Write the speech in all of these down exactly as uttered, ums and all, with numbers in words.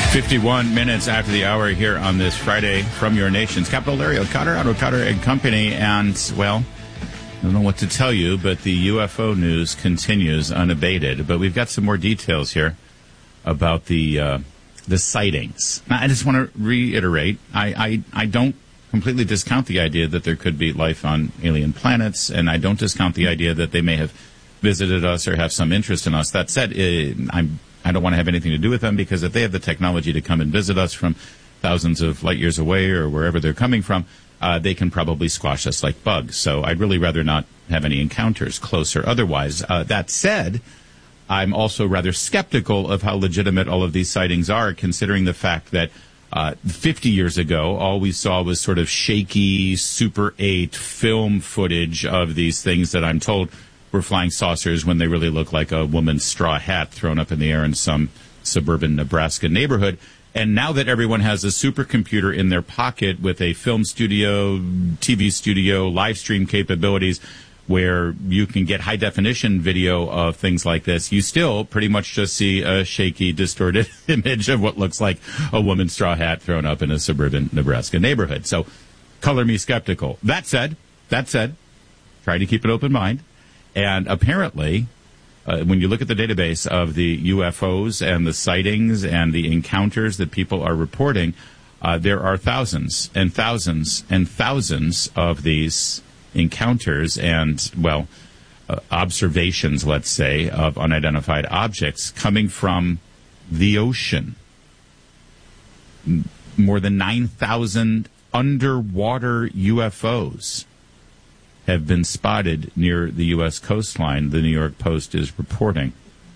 fifty-one minutes after the hour here on this Friday from your nation's capital, Larry O'Connor on O'Connor and Company. And, well, I don't know what to tell you, but the U F O news continues unabated. But we've got some more details here about the uh, the sightings. Now, I just want to reiterate, I, I, I don't completely discount the idea that there could be life on alien planets, and I don't discount the idea that they may have visited us or have some interest in us. That said, uh, I'm I don't want to have anything to do with them, because if they have the technology to come and visit us from thousands of light years away or wherever they're coming from, uh, they can probably squash us like bugs. So I'd really rather not have any encounters, close or otherwise. Uh, that said, I'm also rather skeptical of how legitimate all of these sightings are, considering the fact that uh, fifty years ago, all we saw was sort of shaky Super eight film footage of these things that I'm told were flying saucers when they really look like a woman's straw hat thrown up in the air in some suburban Nebraska neighborhood. And now that everyone has a supercomputer in their pocket with a film studio, T V studio, live stream capabilities, where you can get high-definition video of things like this, you still pretty much just see a shaky, distorted image of what looks like a woman's straw hat thrown up in a suburban Nebraska neighborhood. So, color me skeptical. That said, that said, try to keep an open mind. And apparently, uh, when you look at the database of the U F Os and the sightings and the encounters that people are reporting, uh, there are thousands and thousands and thousands of these encounters and, well, uh, observations, let's say, of unidentified objects coming from the ocean. M- more than nine thousand underwater U F Os have been spotted near the U S coastline, the New York Post is reporting.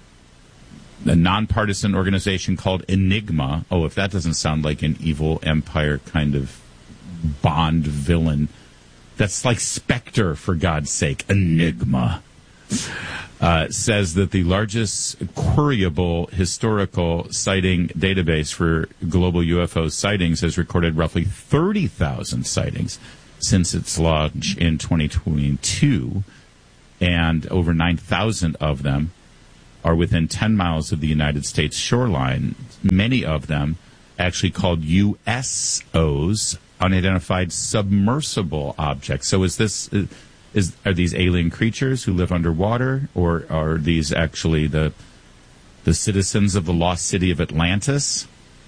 A nonpartisan organization called Enigma. Oh, if that doesn't sound like an evil empire kind of Bond villain. That's like Spectre, for God's sake. Enigma. Uh, says that the largest queryable historical sighting database for global U F O sightings has recorded roughly thirty thousand sightings since its launch in twenty twenty-two, and over nine thousand of them are within ten miles of the United States shoreline, many of them actually called U S Os, unidentified submersible objects. So is this, is are these alien creatures who live underwater, or are these actually the the citizens of the lost city of Atlantis?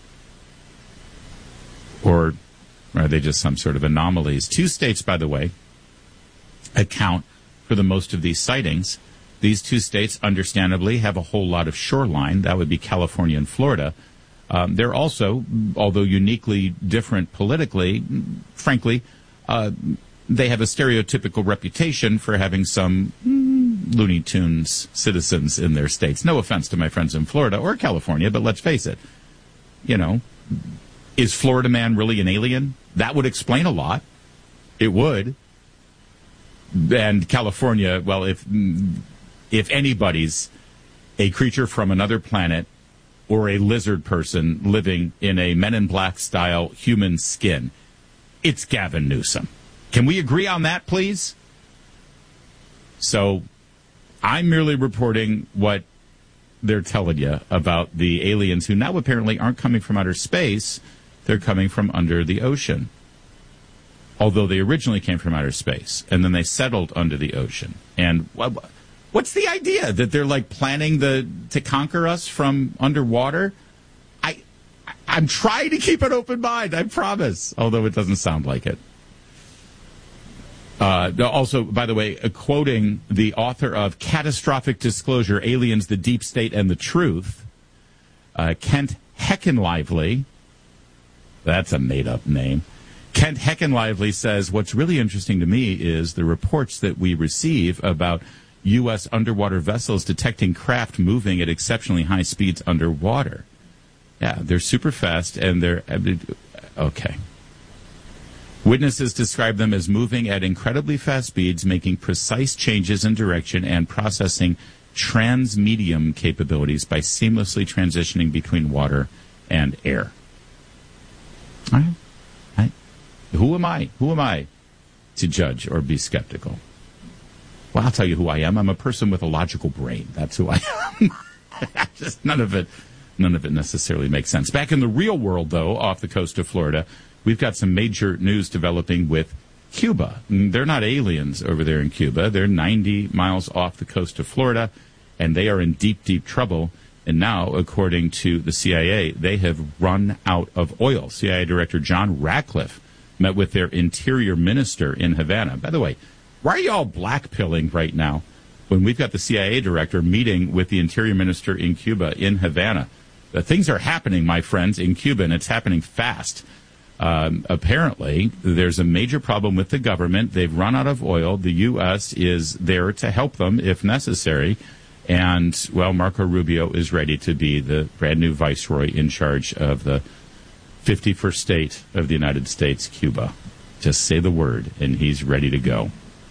Or are they just some sort of anomalies? Two states, by the way, account for the most of these sightings. These two states, understandably, have a whole lot of shoreline. That would be California and Florida. Um, they're also, although uniquely different politically, frankly, uh, they have a stereotypical reputation for having some mm, Looney Tunes citizens in their states. No offense to my friends in Florida or California, but let's face it, you know, is Florida man really an alien? That would explain a lot. It would. And California, well, if if anybody's a creature from another planet or a lizard person living in a Men in Black style human skin, it's Gavin Newsom. Can we agree on that, please? So I'm merely reporting what they're telling you about the aliens who now apparently aren't coming from outer space. They're coming from under the ocean. Although they originally came from outer space, and then they settled under the ocean. And what's the idea? That they're like planning the to conquer us from underwater? I, I'm trying to keep an open mind, I promise, although it doesn't sound like it. Uh, also, by the way, uh, quoting the author of Catastrophic Disclosure, Aliens, the Deep State, and the Truth, uh, Kent Heckenlively. That's a made-up name. Kent Heckenlively says, what's really interesting to me is the reports that we receive about U S underwater vessels detecting craft moving at exceptionally high speeds underwater. Yeah, they're super fast, and they're... Okay. Witnesses describe them as moving at incredibly fast speeds, making precise changes in direction, and processing transmedium capabilities by seamlessly transitioning between water and air. All right. All right. Who am I? Who am I to judge or be skeptical? Well, I'll tell you who I am. I'm a person with a logical brain. That's who I am. Just none of it, none of it necessarily makes sense. Back in the real world, though, off the coast of Florida, we've got some major news developing with Cuba. They're not aliens over there in Cuba. They're ninety miles off the coast of Florida, and they are in deep, deep trouble. And now, according to the C I A, they have run out of oil. C I A Director John Ratcliffe met with their interior minister in Havana. By the way, why are you all blackpilling right now when we've got the C I A director meeting with the interior minister in Cuba in Havana? Uh, things are happening, my friends, in Cuba, and it's happening fast. Um, apparently, there's a major problem with the government. They've run out of oil. The U S is there to help them if necessary. And, well, Marco Rubio is ready to be the brand new viceroy in charge of the fifty-first state of the United States, Cuba. Just say the word, and he's ready to go.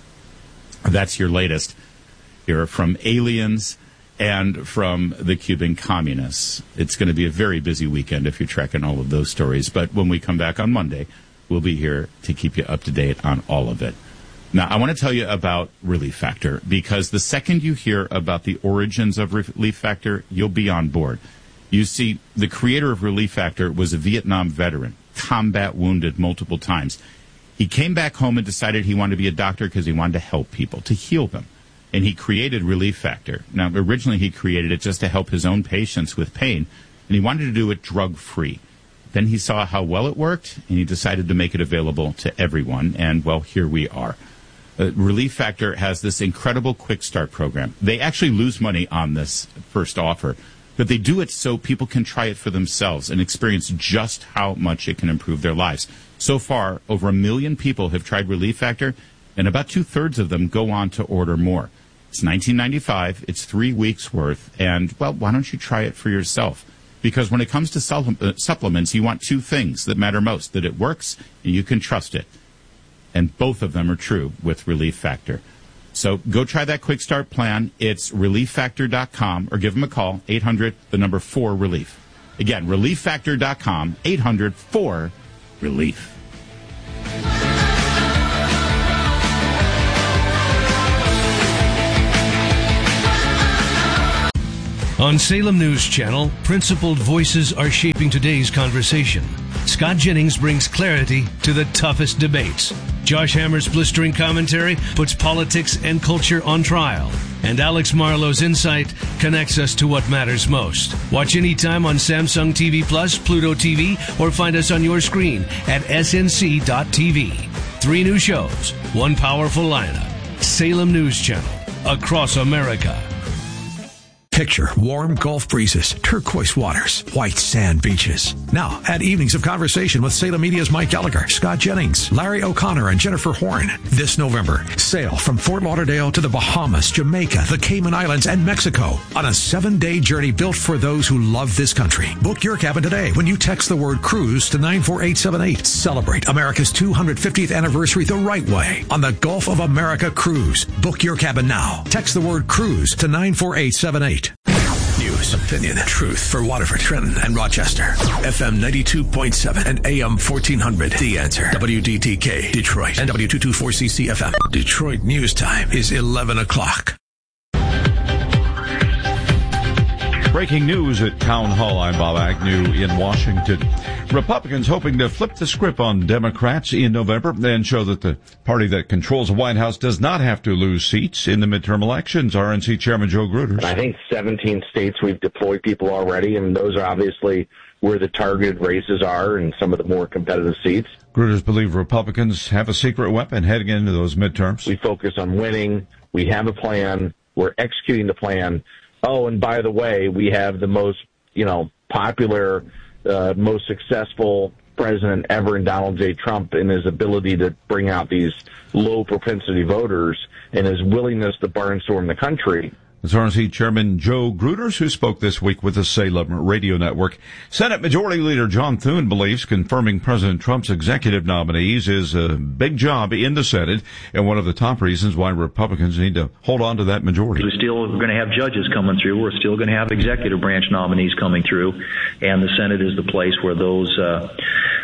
That's your latest here from aliens and from the Cuban communists. It's going to be a very busy weekend if you're tracking all of those stories. But when we come back on Monday, we'll be here to keep you up to date on all of it. Now, I want to tell you about Relief Factor, because the second you hear about the origins of Relief Factor, you'll be on board. You see, the creator of Relief Factor was a Vietnam veteran, combat wounded multiple times. He came back home and decided he wanted to be a doctor because he wanted to help people, to heal them. And he created Relief Factor. Now, originally he created it just to help his own patients with pain, and he wanted to do it drug-free. Then he saw how well it worked, and he decided to make it available to everyone, and, well, here we are. Uh, Relief Factor has this incredible quick start program. They actually lose money on this first offer, but they do it so people can try it for themselves and experience just how much it can improve their lives. So far, over a million people have tried Relief Factor, and about two-thirds of them go on to order more. It's nineteen ninety-five dollars. It's three weeks' worth. And, well, why don't you try it for yourself? Because when it comes to su- uh, supplements, you want two things that matter most, that it works and you can trust it. And both of them are true with Relief Factor. So go try that quick start plan. It's relief factor dot com, or give them a call, eight hundred, the number four, relief. Again, relief factor dot com, eight hundred, four, relief. On Salem News Channel, principled voices are shaping today's conversation. Scott Jennings brings clarity to the toughest debates. Josh Hammer's blistering commentary puts politics and culture on trial. And Alex Marlowe's insight connects us to what matters most. Watch anytime on Samsung T V Plus, Pluto T V, or find us on your screen at S N C dot T V. Three new shows, one powerful lineup. Salem News Channel, across America. Picture warm Gulf breezes, turquoise waters, white sand beaches. Now, add evenings of conversation with Salem Media's Mike Gallagher, Scott Jennings, Larry O'Connor, and Jennifer Horn. This November, sail from Fort Lauderdale to the Bahamas, Jamaica, the Cayman Islands, and Mexico on a seven-day journey built for those who love this country. Book your cabin today when you text the word cruise to nine four eight seven eight. Celebrate America's two hundred fiftieth anniversary the right way on the Gulf of America Cruise. Book your cabin now. Text the word cruise to nine four eight seven eight. News, opinion, truth for Waterford, Trenton, and Rochester. F M ninety-two point seven and A M fourteen hundred. The Answer. W D T K, Detroit, and W two twenty-four C C F M. Detroit News Time is eleven o'clock. Breaking news at Town Hall. I'm Bob Agnew in Washington. Republicans hoping to flip the script on Democrats in November and show that the party that controls the White House does not have to lose seats in the midterm elections. R N C Chairman Joe Gruters. I think seventeen states we've deployed people already, and those are obviously where the targeted races are and some of the more competitive seats. Gruters believe Republicans have a secret weapon heading into those midterms. We focus on winning. We have a plan. We're executing the plan. Oh, and by the way, we have the most, you know, popular, uh, most successful president ever in Donald J. Trump in his ability to bring out these low propensity voters and his willingness to barnstorm the country. That's R N C Chairman Joe Gruters, who spoke this week with the Salem Radio Network. Senate Majority Leader John Thune believes confirming President Trump's executive nominees is a big job in the Senate, and one of the top reasons why Republicans need to hold on to that majority. We're still going to have judges coming through. We're still going to have executive branch nominees coming through, and the Senate is the place where those uh,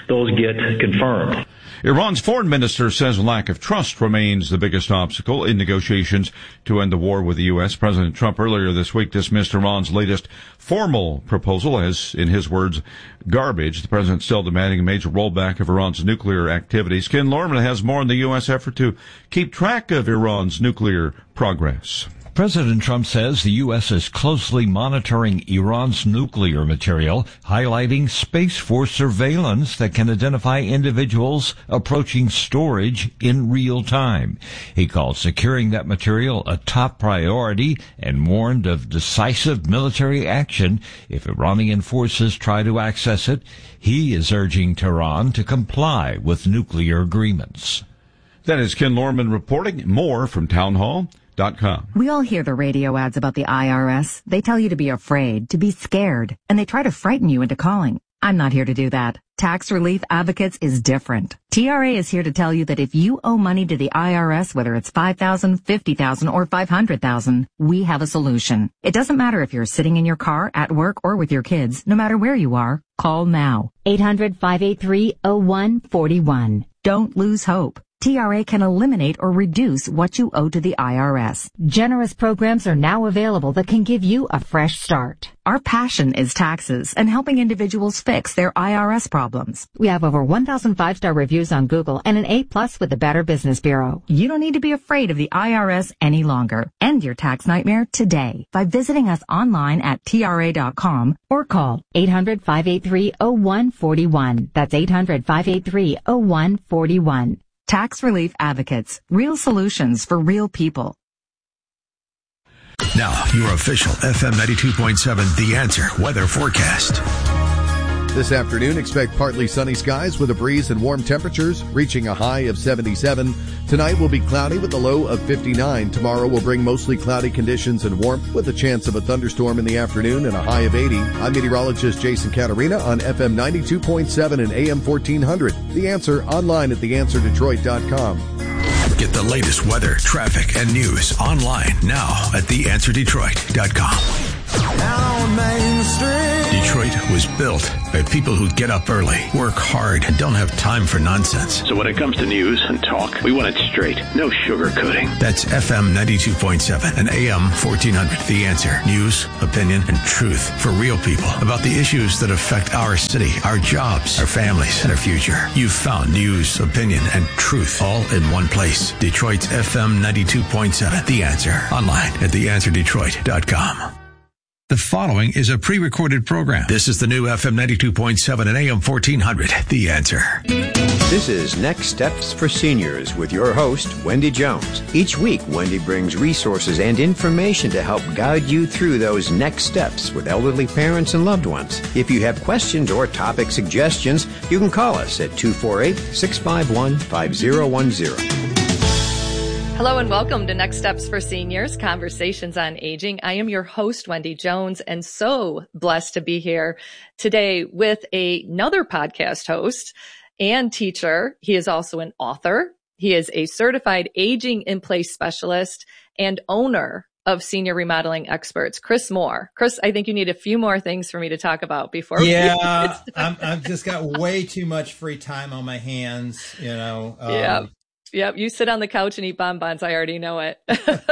those get confirmed. Iran's foreign minister says lack of trust remains the biggest obstacle in negotiations to end the war with the U S. President Trump earlier this week dismissed Iran's latest formal proposal as, in his words, garbage. The president still demanding a major rollback of Iran's nuclear activities. Ken Lorman has more on the U S effort to keep track of Iran's nuclear progress. President Trump says the U S is closely monitoring Iran's nuclear material, highlighting Space Force surveillance that can identify individuals approaching storage in real time. He called securing that material a top priority and warned of decisive military action if Iranian forces try to access it. He is urging Tehran to comply with nuclear agreements. That is Ken Lorman reporting. More from Town Hall. We all hear the radio ads about the I R S. They tell you to be afraid, to be scared, and they try to frighten you into calling. I'm not here to do that. Tax Relief Advocates is different. T R A is here to tell you that if you owe money to the I R S, whether it's five thousand dollars, fifty thousand dollars, or five hundred thousand dollars, we have a solution. It doesn't matter if you're sitting in your car, at work, or with your kids. No matter where you are, call now. eight hundred, five eight three, oh one four one. Don't lose hope. T R A can eliminate or reduce what you owe to the I R S. Generous programs are now available that can give you a fresh start. Our passion is taxes and helping individuals fix their I R S problems. We have over one thousand five-star reviews on Google and an A plus with the Better Business Bureau. You don't need to be afraid of the I R S any longer. End your tax nightmare today by visiting us online at T R A dot com or call eight hundred, five eight three, oh one four one. That's eight hundred, five eight three, oh one four one. Tax Relief Advocates. Real solutions for real people. Now, your official F M ninety-two point seven The Answer weather forecast. This afternoon, expect partly sunny skies with a breeze and warm temperatures reaching a high of seventy-seven. Tonight will be cloudy with a low of fifty-nine. Tomorrow will bring mostly cloudy conditions and warmth with a chance of a thunderstorm in the afternoon and a high of eighty. I'm meteorologist Jason Catarina on F M ninety-two point seven and A M fourteen hundred. The Answer online at the answer detroit dot com. Get the latest weather, traffic, and news online now at the answer detroit dot com. On Main Street. Detroit was built by people who get up early, work hard, and don't have time for nonsense. So when it comes to news and talk, we want it straight. No sugarcoating. That's F M ninety-two point seven and A M fourteen hundred. The Answer. News, opinion, and truth for real people about the issues that affect our city, our jobs, our families, and our future. You've found news, opinion, and truth all in one place. Detroit's F M ninety-two point seven. The Answer. Online at the answer detroit dot com. The following is a pre-recorded program. This is the new F M ninety-two point seven and A M fourteen hundred. The Answer. This is Next Steps for Seniors with your host, Wendy Jones. Each week, Wendy brings resources and information to help guide you through those next steps with elderly parents and loved ones. If you have questions or topic suggestions, you can call us at two four eight, six five one, five zero one zero. Hello and welcome to Next Steps for Seniors, Conversations on Aging. I am your host, Wendy Jones, and so blessed to be here today with a, another podcast host and teacher. He is also an author. He is a certified aging in place specialist and owner of Senior Remodeling Experts, Chris Moore. Chris, I think you need a few more things for me to talk about before yeah, we Yeah, I've just got way too much free time on my hands, you know. Um, yeah. Yep, you sit on the couch and eat bonbons. I already know it.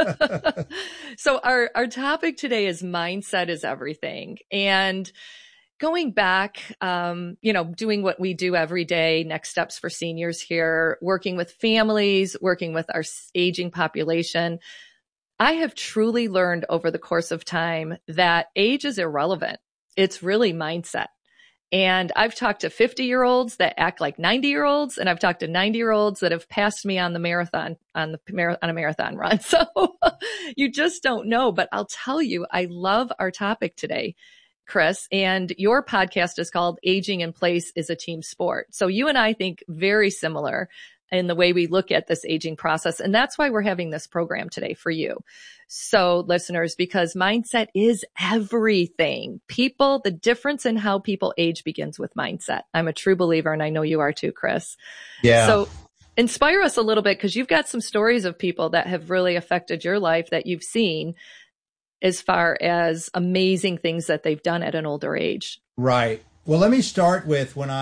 So our, our topic today is mindset is everything. And going back, um, you know, doing what we do every day, Next Steps for Seniors here, working with families, working with our aging population, I have truly learned over the course of time that age is irrelevant. It's really mindset. And I've talked to fifty-year-olds that act like ninety-year-olds, and I've talked to ninety-year-olds that have passed me on the marathon, on the on a marathon run. So you just don't know. But I'll tell you, I love our topic today, Chris. And your podcast is called Aging in Place is a Team Sport. So you and I think very similar in the way we look at this aging process. And that's why we're having this program today for you. So listeners, because mindset is everything. People, the difference in how people age begins with mindset. I'm a true believer, and I know you are too, Chris. Yeah. So inspire us a little bit, because you've got some stories of people that have really affected your life that you've seen as far as amazing things that they've done at an older age. Right. Well, let me start with when I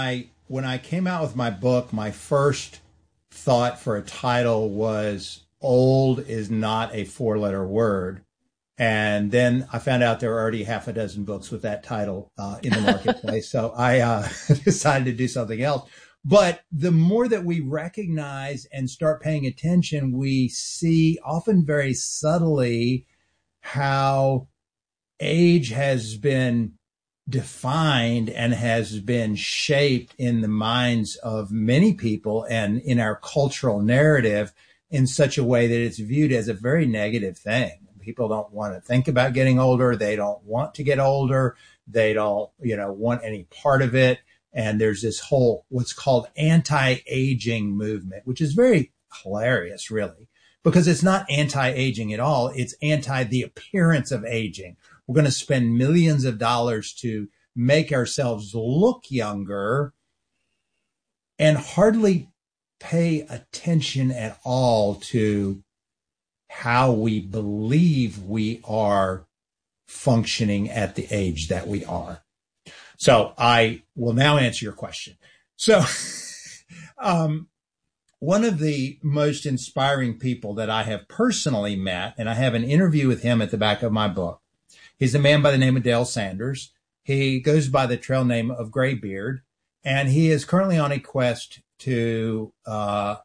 when I came out with my book, my first thought for a title was old is not a four-letter word. And then I found out there were already half a dozen books with that title uh, in the marketplace. So I uh, decided to do something else. But the more that we recognize and start paying attention, we see often very subtly how age has been defined and has been shaped in the minds of many people and in our cultural narrative in such a way that it's viewed as a very negative thing. People don't want to think about getting older. They don't want to get older. They don't, you know, want any part of it. And there's this whole, what's called anti-aging movement, which is very hilarious, really, because it's not anti-aging at all. It's anti the appearance of aging. We're going to spend millions of dollars to make ourselves look younger and hardly pay attention at all to how we believe we are functioning at the age that we are. So I will now answer your question. So um, one of the most inspiring people that I have personally met, and I have an interview with him at the back of my book, he's a man by the name of Dale Sanders. He goes by the trail name of Graybeard, and he is currently on a quest to uh,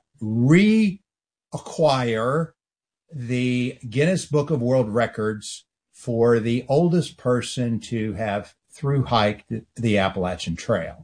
reacquire the Guinness Book of World Records for the oldest person to have through hiked the, the Appalachian Trail.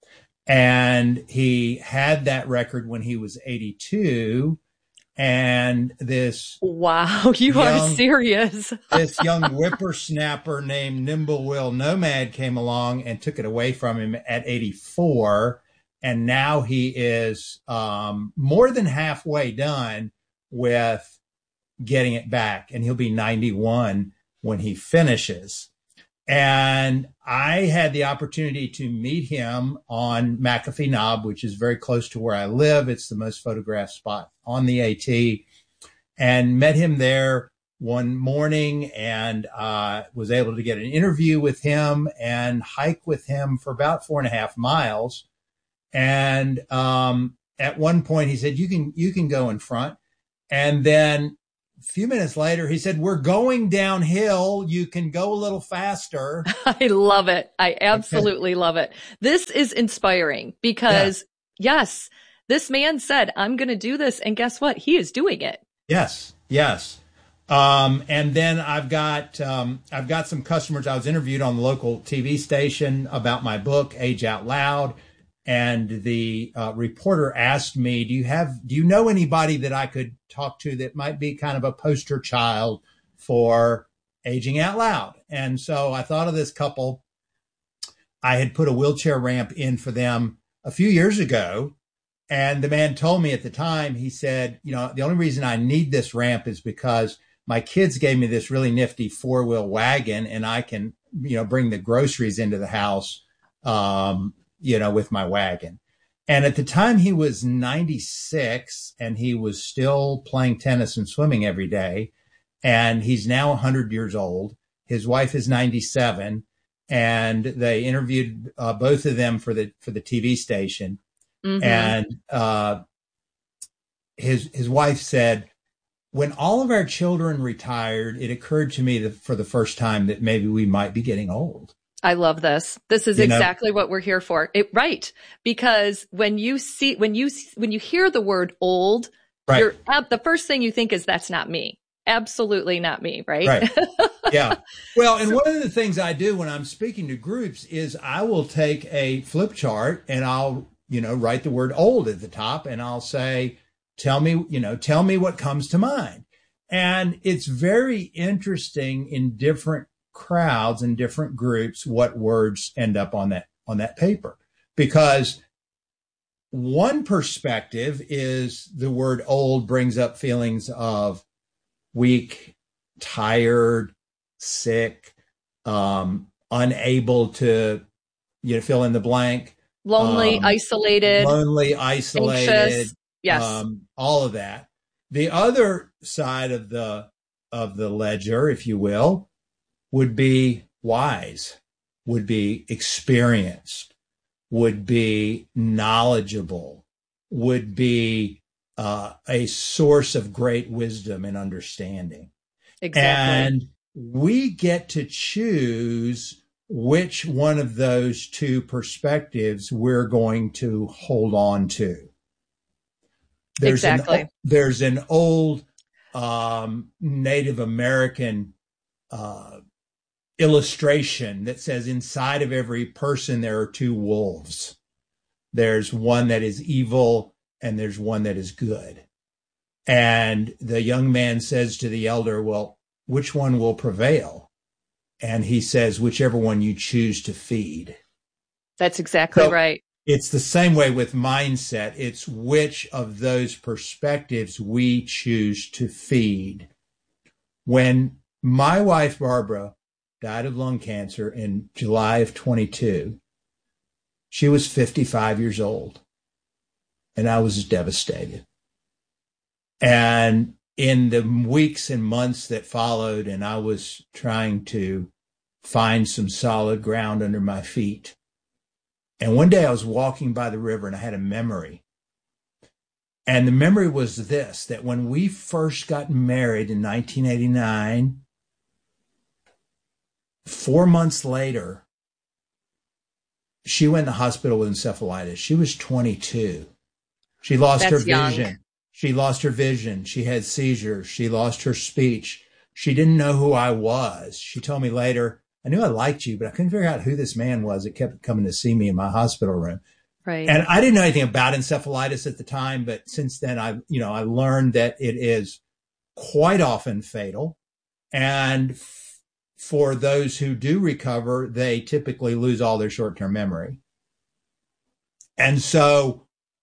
And he had that record when he was eighty-two. And this wow, you young, are serious. This young whippersnapper named Nimble Will Nomad came along and took it away from him at eighty-four. And now he is um, more than halfway done with getting it back. And he'll be ninety-one when he finishes. And I had the opportunity to meet him on McAfee Knob, which is very close to where I live. It's the most photographed spot on the AT, and met him there one morning and uh, was able to get an interview with him and hike with him for about four and a half miles. And um, at one point he said, you can, you can go in front. And then a few minutes later, he said, we're going downhill. You can go a little faster. I love it. I absolutely love it. This is inspiring because, yeah. yes, this man said, I'm going to do this. And guess what? He is doing it. Yes. Yes. Um, and then I've got, um, I've got some customers. I was interviewed on the local T V station about my book, Age Out Loud. And the uh, reporter asked me, do you have, do you know anybody that I could talk to that might be kind of a poster child for Aging Out Loud? And so I thought of this couple. I had put a wheelchair ramp in for them a few years ago. And the man told me at the time, he said, you know, the only reason I need this ramp is because my kids gave me this really nifty four-wheel wagon and I can, you know, bring the groceries into the house, um, you know, with my wagon. And at the time he was ninety-six and he was still playing tennis and swimming every day. And he's now one hundred years old. His wife is ninety-seven, and they interviewed uh, both of them for the, for the T V station. Mm-hmm. And uh, his, his wife said, when all of our children retired, it occurred to me that for the first time that maybe we might be getting old. I love this. This is you exactly know? what we're here for. It, right. Because when you see, when you, when you hear the word old, right. you're, uh, the first thing you think is that's not me. Absolutely not me. Right. Right. Yeah. Well, and one of the things I do when I'm speaking to groups is I will take a flip chart and I'll, you know, write the word old at the top and I'll say, tell me, you know, tell me what comes to mind. And it's very interesting in different crowds and different groups what words end up on that on that paper, because one perspective is the word old brings up feelings of weak, tired, sick, um, unable to, you know, fill in the blank, lonely, um, isolated, lonely, isolated, anxious. Yes, um, all of that. The other side of the of the ledger, if you will, would be wise, would be experienced, would be knowledgeable, would be uh, a source of great wisdom and understanding. Exactly. And we get to choose which one of those two perspectives we're going to hold on to. There's exactly. An, there's an old um, Native American uh, illustration that says inside of every person there are two wolves. There's one that is evil and there's one that is good. And the young man says to the elder, well, which one will prevail? And he says, whichever one you choose to feed. That's exactly so right. It's the same way with mindset. It's which of those perspectives we choose to feed. When my wife, Barbara, died of lung cancer in July of twenty-two, she was fifty-five years old, and I was devastated. And in the weeks and months that followed, and I was trying to find some solid ground under my feet. And one day I was walking by the river and I had a memory. And the memory was this, that when we first got married in nineteen eighty-nine, four months later, she went in the hospital with encephalitis. She was twenty-two. She lost That's her vision. Young. She lost her vision. She had seizures. She lost her speech. She didn't know who I was. She told me later, I knew I liked you, but I couldn't figure out who this man was that kept coming to see me in my hospital room. Right. And I didn't know anything about encephalitis at the time, but since then I, you know, I learned that it is quite often fatal. And f- for those who do recover, they typically lose all their short-term memory. And so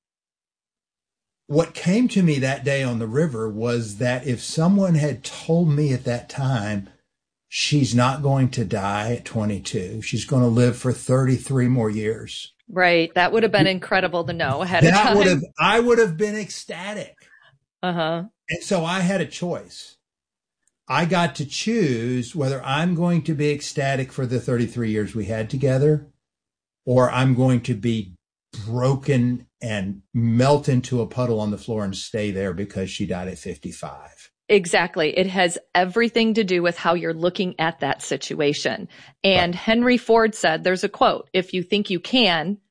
what came to me that day on the river was that if someone had told me at that time, she's not going to die at twenty-two, she's going to live for thirty-three more years. Right. That would have been incredible to know ahead that of time. Would have, I would have been ecstatic. Uh-huh. And so I had a choice. I got to choose whether I'm going to be ecstatic for the thirty-three years we had together, or I'm going to be broken and melt into a puddle on the floor and stay there because she died at fifty-five. Exactly. It has everything to do with how you're looking at that situation. And right. Henry Ford said, there's a quote, if you think you can,